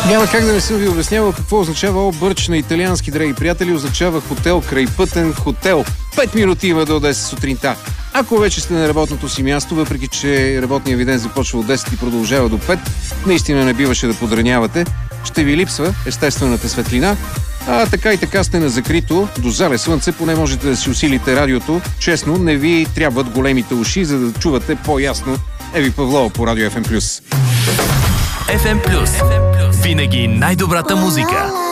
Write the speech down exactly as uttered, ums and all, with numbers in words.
Няма как да не съм ви обяснявал какво означава обърч на италиански, драги приятели. Означава хотел, крайпътен хотел. Пет минути има до Одеса сутринта. Ако вече сте на работното си място, въпреки че работният ви ден започва от десет и продължава до пет, наистина не биваше да подранявате. Ще ви липсва естествената светлина. А така и така сте на закрито, до зале слънце, поне можете да си усилите радиото. Честно, не ви трябват големите уши, за да чувате по-ясно Еви Павлова по Радио Еф Ем Плюс. Еф Ем Плюс. Винаги най-добрата музика.